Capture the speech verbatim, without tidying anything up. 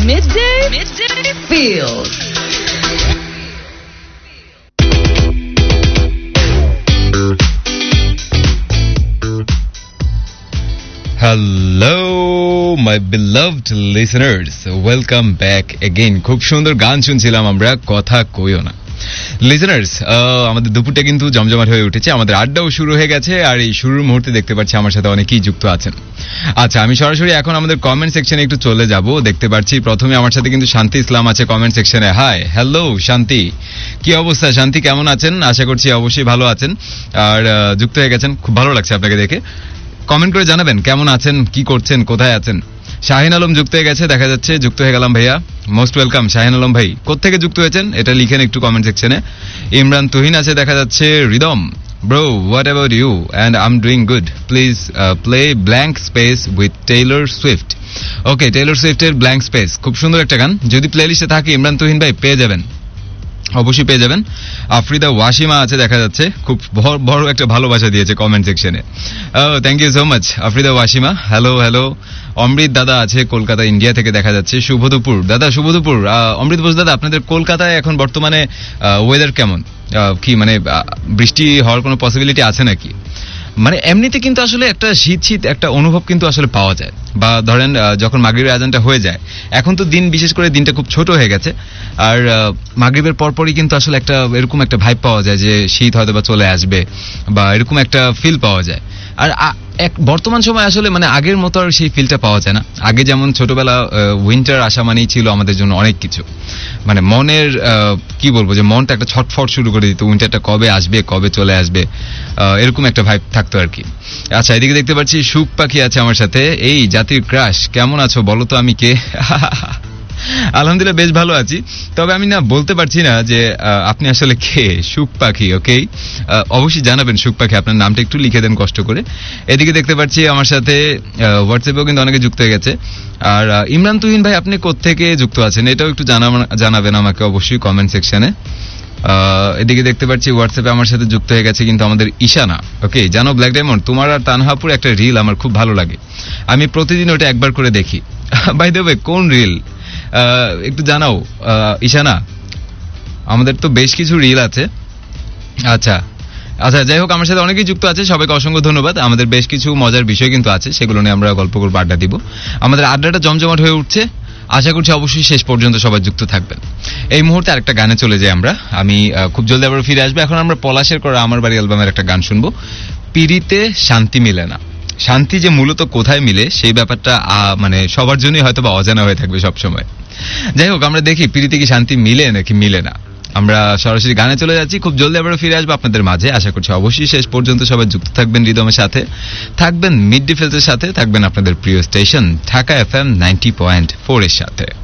Midday, midday feels. Hello my beloved listeners, welcome back again. খুব সুন্দর গান শুনছিলাম আমরা, কথা কইও না। লিসেনার্স, আমাদের দুপুরটা কিন্তু জমজমাট হয়ে উঠেছে, আমাদের আড্ডাও শুরু হয়ে গেছে, আর এই শুরুর মুহূর্তে দেখতে পাচ্ছি আমার সাথে অনেকেই যুক্ত আছেন। আচ্ছা, আমি সরাসরি এখন আমাদের কমেন্ট সেকশনে একটু চলে যাব। দেখতে পাচ্ছি প্রথমে আমার সাথে কিন্তু শান্তি ইসলাম আছে কমেন্ট সেকশনে। হাই, হ্যালো শান্তি, কি অবস্থা? শান্তি কেমন আছেন? আশা করছি অবশ্যই ভালো আছেন, আর যুক্ত হয়ে গেছেন, খুব ভালো লাগছে আপনাকে দেখে। কমেন্ট করে জানাবেন কেমন আছেন, কি করছেন, কোথায় আছেন। শাহিন আলম যুক্ত হয়ে গেছে দেখা যাচ্ছে, যুক্ত হয়ে গেলাম ভাইয়া, মোস্ট ওয়েলকাম শাহিন আলম ভাই। কোত্থেকে যুক্ত হয়েছেন এটা লিখেন একটু কমেন্ট সেকশনে। ইমরান তুহিন আছে দেখা যাচ্ছে। Rhythm bro, what about you? And I am doing good, please play blank space with Taylor Swift. Okay, Taylor সুইফটের blank space খুব সুন্দর একটা গান, যদি প্লে লিস্টে থাকে ইমরান তুহিন ভাই পেয়ে যাবেন, অবশ্যই পেয়ে যাবেন। আফ্রিদা ওয়াসিমা আছে দেখা যাচ্ছে, খুব বড় একটা ভালোবাসা দিয়েছে কমেন্ট সেকশনে। Thank you so much Afrida Wasima. Hello hello. অমৃত দাদা আছে কলকাতা ইন্ডিয়া থেকে দেখা যাচ্ছে। শুভ দুপুর দাদা, শুভ দুপুর। অমৃত বোস দাদা, আপনাদের কলকাতায় এখন বর্তমানে ওয়েদার কেমন? কি মানে বৃষ্টি হওয়ার কোনো পসিবিলিটি আছে নাকি? মানে এমনিতে কিন্তু আসলে একটা শীত শীত একটা অনুভব কিন্তু আসলে পাওয়া যায়, বা ধরেন যখন মাগরিবের আজানটা হয়ে যায়, এখন তো দিন বিশেষ করে দিনটা খুব ছোট হয়ে গেছে, আর মাগরিবের পরপরই কিন্তু আসলে একটা এরকম একটা ভাইব পাওয়া যায় যে শীত হয়তো বা চলে আসবে, বা এরকম একটা ফিল পাওয়া যায়। আর এক বর্তমান সময় আসলে মানে আগের মতো আর সেই ফিলটা পাওয়া যায় না। আগে যেমন ছোটবেলা উইন্টার আসা মানেই ছিল আমাদের জন্য অনেক কিছু, মানে মনের কি বলবো যে মনটা একটা ছটফট শুরু করে দিত, উইন্টারটা কবে আসবে কবে চলে আসবে, এরকম একটা ভাইব থাকতো আর কি। আচ্ছা, এদিকে দেখতে পাচ্ছি সুখ পাখি আছে আমার সাথে। এই জাতির ক্রাশ, কেমন আছো বলো তো, আমি কে? আলহামদুলিল্লাহ বেশ ভালো আছি, তবে আমি না বলতে পারছি না যে আপনি আসলে কে। সুখ পাখি, ওকে, অবশ্যই জানাবেন সুখ পাখি, আপনার নামটা একটু লিখে দেন কষ্ট করে। এদিকে দেখতে পাচ্ছি আমার সাথে হোয়াটসঅ্যাপেও কিন্তু অনেকে যুক্ত হয়ে গেছে। আর ইমরান তুহিন ভাই, আপনি কোত্থেকে যুক্ত আছেন এটাও একটু জানাবেন আমাকে অবশ্যই কমেন্ট সেকশনে। এদিকে দেখতে পাচ্ছি হোয়াটসঅ্যাপে আমার সাথে যুক্ত হয়ে গেছে কিন্তু আমাদের ঈশানা। ওকে, জানো ব্ল্যাক ডায়মন্ড, তোমার আর তানহাপুর একটা রিল আমার খুব ভালো লাগে, আমি প্রতিদিন ওটা একবার করে দেখি। বাই দ্য ওয়ে, কোন রিল একটু জানাও ঈশানা, আমাদের তো বেশ কিছু রিল আছে। আচ্ছা আচ্ছা, যাই হোক, আমার সাথে অনেকেই যুক্ত আছে, সবাইকে অসংখ্য ধন্যবাদ। আমাদের বেশ কিছু মজার বিষয় কিন্তু আছে, সেগুলো নিয়ে আমরা গল্প করবো, আড্ডা দিব। আমাদের আড্ডাটা জমজমাট হয়ে উঠছে, আশা করছি অবশ্যই শেষ পর্যন্ত সবাই যুক্ত থাকবেন। এই মুহূর্তে আরেকটা গানে চলে যাই আমরা, আমি খুব জলদি আবার ফিরে আসবো। এখন আমরা পলাশের করা আমার বাড়ি অ্যালবামের একটা গান শুনবো, পিরিতে শান্তি মিলে না। শান্তি যে মূলত কোথায় মিলে সেই ব্যাপারটা মানে সবার জন্যই হয়তো বা অজানা হয়ে থাকবে সবসময়। যাই হোক, আমরা দেখি পিরিতে কি শান্তি মিলে নাকি মিলে না। আমরা সরাসরি গানে চলে যাচ্ছি, খুব জলদি আবার ফিরে আসবো আপনাদের মাঝে। আশা করছি অবশ্যই শেষ পর্যন্ত সবাই যুক্ত থাকবেন রিদমের সাথে, থাকবেন মিড ডে ফিলসের সাথে, থাকবেন আপনাদের প্রিয় station Dhaka F M ninety point four এর সাথে।